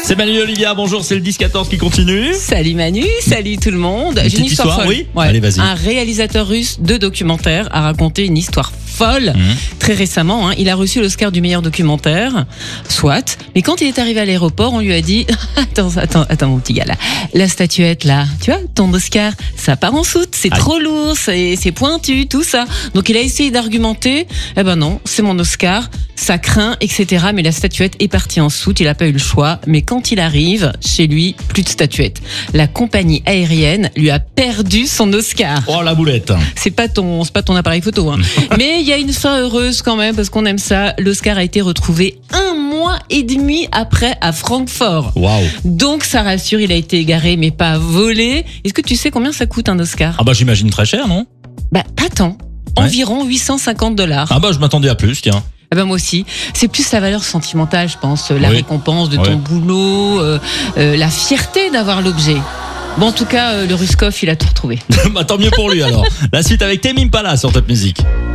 C'est Manu et Olivia, bonjour, c'est le 10-14 qui continue. Salut Manu, salut tout le monde. J'ai une histoire folle. Oui, ouais. Allez, vas-y. Un réalisateur russe de documentaire a raconté une histoire folle très récemment. Il a reçu l'Oscar du meilleur documentaire, soit. Mais quand il est arrivé à l'aéroport, on lui a dit attends mon petit gars là, la statuette là, tu vois, ton Oscar, ça part en soute, c'est trop lourd, c'est pointu, tout ça. Donc il a essayé d'argumenter. Eh ben non, c'est mon Oscar, ça craint, etc. Mais la statuette est partie en soute. Il a pas eu le choix. Mais quand il arrive chez lui, plus de statuette. La compagnie aérienne lui a perdu son Oscar. Oh la boulette. C'est pas ton appareil photo, hein. Mais il y a une fin heureuse quand même parce qu'on aime ça. L'Oscar a été retrouvé 1 mois et demi après à Francfort. Waouh. Donc ça rassure, il a été égaré mais pas volé. Est-ce que tu sais combien ça coûte un Oscar? Ah bah j'imagine très cher, non? Bah pas tant. Ouais. Environ $850. Ah bah je m'attendais à plus, tiens. Ah ben moi aussi. C'est plus la valeur sentimentale, je pense, la récompense de ton boulot, la fierté d'avoir l'objet. Bon, en tout cas, le Ruskov, il a tout retrouvé. Bah tant mieux pour lui alors. La suite avec Tame Impala sur Top Music.